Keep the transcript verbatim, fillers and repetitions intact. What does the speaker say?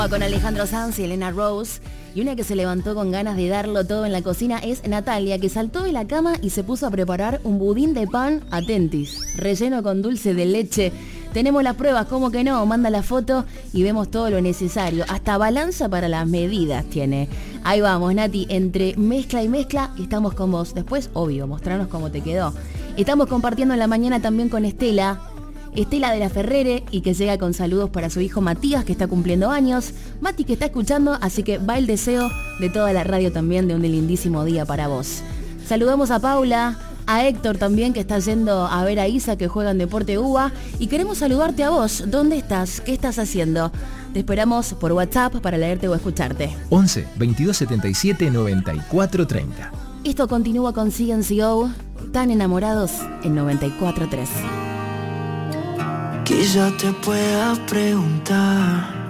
Con Alejandro Sanz y Elena Rose. Y una que se levantó con ganas de darlo todo en la cocina es Natalia, que saltó de la cama y se puso a preparar un budín de pan, atentis, relleno con dulce de leche. Tenemos las pruebas, ¿cómo que no? Manda la foto y vemos todo lo necesario. Hasta balanza para las medidas tiene. Ahí vamos, Nati, entre mezcla y mezcla estamos con vos. Después, obvio, mostrarnos cómo te quedó. Estamos compartiendo en la mañana también con Estela. Estela de la Ferrere, y que llega con saludos para su hijo Matías, que está cumpliendo años. Mati, que está escuchando, así que va el deseo de toda la radio también de un lindísimo día para vos. Saludamos a Paula, a Héctor también, que está yendo a ver a Isa, que juega en Deporte UBA. Y queremos saludarte a vos. ¿Dónde estás? ¿Qué estás haciendo? Te esperamos por WhatsApp para leerte o escucharte. once, veintidós setenta y siete, noventa y cuatro treinta. Esto continúa con C N C O, tan enamorados en noventa y cuatro tres. Quizá te pueda preguntar